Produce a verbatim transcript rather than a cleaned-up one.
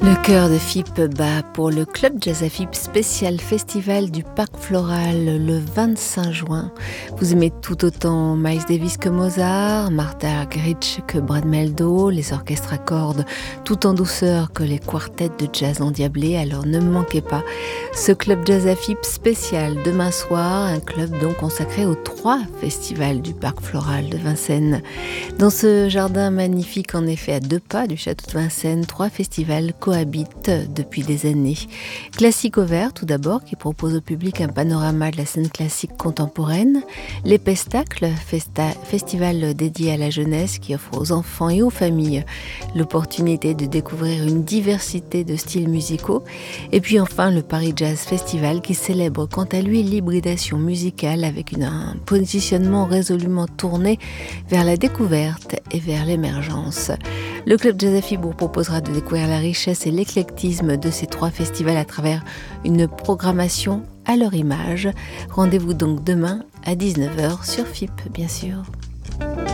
Le chœur de Fippe bat pour le Club Jazz à Fippe spécial festival du Parc Floral le vingt-cinq juin. Vous aimez tout autant Miles Davis que Mozart, Martha Argerich que Brad Mehldau, les orchestres à cordes tout en douceur que les quartets de jazz endiablés, alors ne manquez pas ce Club Jazz à Fippe spécial demain soir, un club donc consacré aux trois festivals du Parc Floral de Vincennes. Dans ce jardin magnifique en effet à deux pas du château de Vincennes, trois festivals cohabitent depuis des années. Classique au vert tout d'abord, qui propose au public un panorama de la scène classique contemporaine. Les Pestacles, festa- festival dédié à la jeunesse qui offre aux enfants et aux familles l'opportunité de découvrir une diversité de styles musicaux. Et puis enfin le Paris Jazz Festival qui célèbre quant à lui l'hybridation musicale avec une, un positionnement résolument tourné vers la découverte et vers l'émergence. Le Club Jazz à Fippe vous proposera de découvrir la richesse et l'éclectisme de ces trois festivals à travers une programmation à leur image. Rendez-vous donc demain à dix-neuf heures sur Fippe, bien sûr.